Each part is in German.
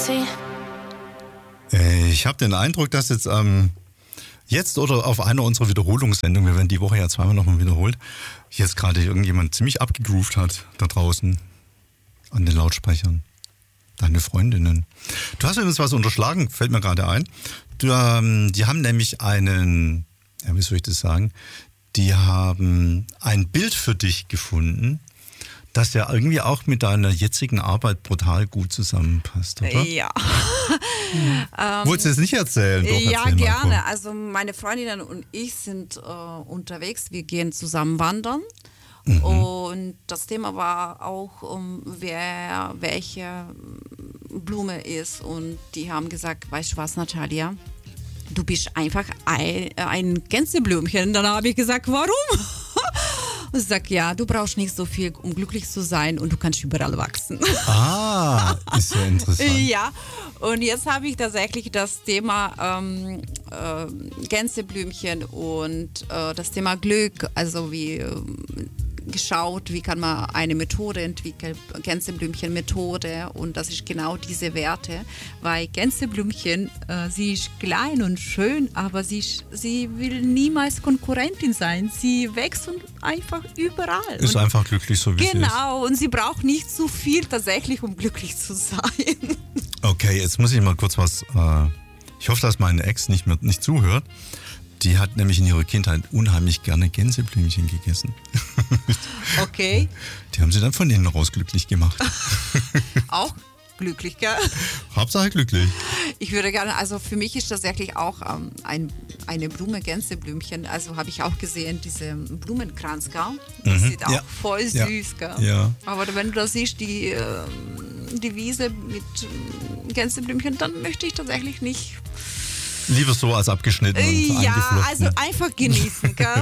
Reality. Ich habe den Eindruck, dass jetzt oder auf einer unserer Wiederholungssendungen, wir werden die Woche ja zweimal nochmal wiederholt, jetzt gerade irgendjemand ziemlich abgegroovt hat da draußen an den Lautsprechern. Deine Freundinnen. Du hast übrigens was unterschlagen, fällt mir gerade ein. Die haben nämlich einen, ja, wie soll ich das sagen, die haben ein Bild für dich gefunden, das ja irgendwie auch mit deiner jetzigen Arbeit brutal gut zusammenpasst, oder? Ja. Wolltest du es nicht erzählen? Doch, ja, erzähl mal, gerne. komm. Also meine Freundinnen und ich sind unterwegs. Wir gehen zusammen wandern. Und das Thema war auch, wer welche Blume ist. Und die haben gesagt, weißt du was, Natalia? Du bist einfach ein Gänseblümchen. Dann habe ich gesagt, warum? Und sie sagt, ja, du brauchst nicht so viel, um glücklich zu sein und du kannst überall wachsen. Ah, ist ja interessant. Ja, und jetzt habe ich tatsächlich das Thema Gänseblümchen und das Thema Glück, also wie geschaut, wie kann man eine Methode entwickeln, Gänseblümchen-Methode, und das ist genau diese Werte, weil Gänseblümchen, sie ist klein und schön, aber sie will niemals Konkurrentin sein. Sie wächst einfach überall. Ist und einfach glücklich, so wie sie ist. genau, und sie braucht nicht so viel tatsächlich, um glücklich zu sein. Okay, jetzt muss ich mal kurz was, ich hoffe, dass meine Ex nicht zuhört. Die hat nämlich in ihrer Kindheit unheimlich gerne Gänseblümchen gegessen. Okay. Die haben sie dann von innen raus glücklich gemacht. Auch glücklich, gell? Hauptsache glücklich. Ich würde gerne, also für mich ist das wirklich auch eine Blume, Gänseblümchen. Also habe ich auch gesehen, diese Blumenkranz, gell? Das sieht auch voll süß, gell? Ja. Aber wenn du da siehst, die Wiese mit Gänseblümchen, dann möchte ich tatsächlich nicht. Lieber so als abgeschnitten und ja, eingeflochten. also einfach genießen, gell?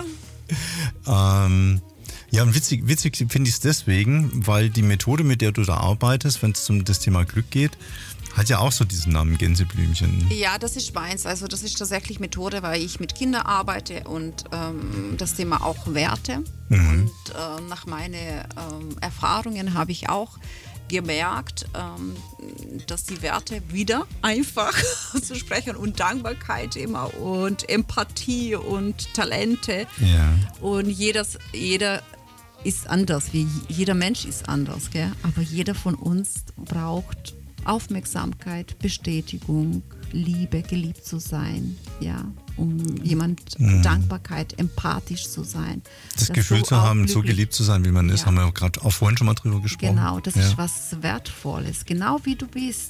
Ja, und witzig finde ich es deswegen, weil die Methode, mit der du da arbeitest, wenn es um das Thema Glück geht, hat ja auch so diesen Namen Gänseblümchen. Ja, das ist meins. Also das ist tatsächlich Methode, weil ich mit Kindern arbeite und das Thema auch Werte. Und nach meinen Erfahrungen habe ich auch gemerkt, dass die Werte wieder einfach zu sprechen und Dankbarkeit immer und Empathie und Talente. Ja. Und jeder ist anders, jeder Mensch ist anders, gell? Aber jeder von uns braucht Aufmerksamkeit, Bestätigung, Liebe, geliebt zu sein, ja, um Dankbarkeit, empathisch zu sein. Das Gefühl zu haben, so geliebt zu sein, wie man ist, haben wir gerade auch vorhin schon mal drüber gesprochen. Genau, das ist was Wertvolles, genau wie du bist,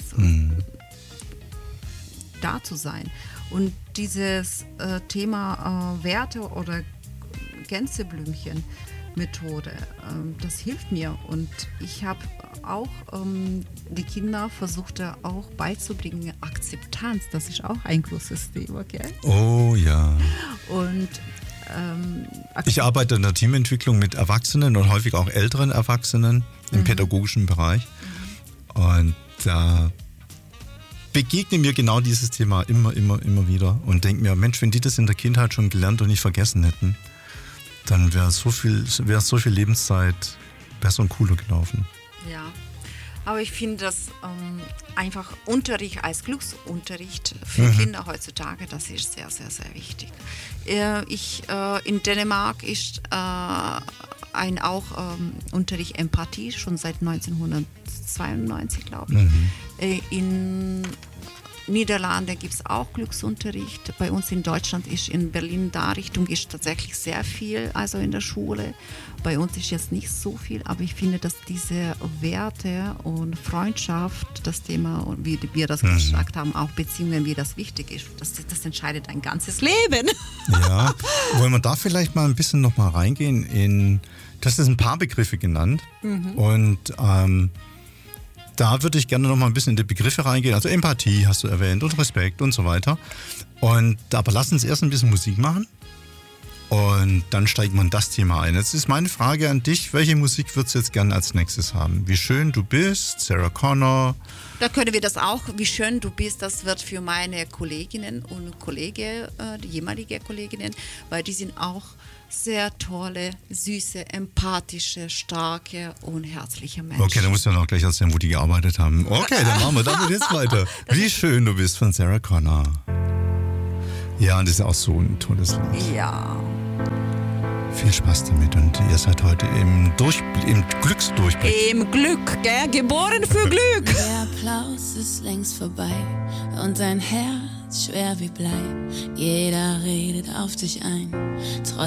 da zu sein. Und dieses Thema Werte oder Gänseblümchen-Methode, das hilft mir, und ich habe auch die Kinder versucht auch beizubringen, Akzeptanz, das ist auch ein großes Thema, gell? Oh ja. Und ich arbeite in der Teamentwicklung mit Erwachsenen und häufig auch älteren Erwachsenen im pädagogischen Bereich, und da begegnet mir genau dieses Thema immer wieder und denke mir, Mensch, wenn die das in der Kindheit schon gelernt und nicht vergessen hätten, dann wäre so viel Lebenszeit besser und cooler gelaufen. ja, aber ich finde das einfach Unterricht als Glücksunterricht für Kinder heutzutage, das ist sehr, sehr, sehr wichtig. In Dänemark ist auch Unterricht Empathie schon seit 1992, glaube ich. In Niederlande gibt es auch Glücksunterricht. Bei uns in Deutschland ist in Berlin da Richtung ist tatsächlich sehr viel, also in der Schule. Bei uns ist jetzt nicht so viel, aber ich finde, dass diese Werte und Freundschaft, das Thema, wie wir das gesagt haben, auch Beziehungen, wie das wichtig ist, das entscheidet ein ganzes Leben. Ja, wollen wir da vielleicht mal ein bisschen noch mal reingehen in, du hast jetzt ein paar Begriffe genannt, und da würde ich gerne noch mal ein bisschen in die Begriffe reingehen. Also Empathie hast du erwähnt und Respekt und so weiter. Aber lass uns erst ein bisschen Musik machen. Und dann steigt man das Thema ein. Jetzt ist meine Frage an dich, welche Musik würdest du jetzt gerne als nächstes haben? Wie schön du bist, Sarah Connor. Da können wir das auch, wie schön du bist, das wird für meine Kolleginnen und Kollegen, die ehemalige Kolleginnen, weil die sind auch sehr tolle, süße, empathische, starke und herzliche Menschen. Okay, dann musst du dann auch gleich erzählen, wo die gearbeitet haben. Okay, dann machen wir damit jetzt weiter. Wie schön du bist von Sarah Connor. Ja, und das ist auch so ein tolles Lied. Ja. Viel Spaß damit und ihr seid heute im Glücksdurchblick. Im Glück, gell? Geboren für Glück. Der Applaus ist längst vorbei und dein Herz schwer wie Blei. Jeder redet auf dich ein.